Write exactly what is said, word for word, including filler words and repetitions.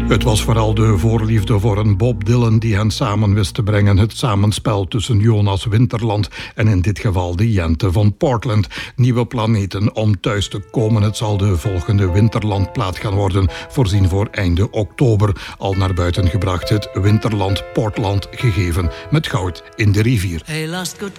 Het was vooral de voorliefde voor een Bob Dylan die hen samen wist te brengen. Het samenspel tussen Jonas Winterland en in dit geval de Jente van Portland. Nieuwe planeten om thuis te komen. Het zal de volgende Winterlandplaat gaan worden. Voorzien voor einde oktober. Al naar buiten gebracht het Winterland Portland gegeven met goud in de rivier. Hey, last good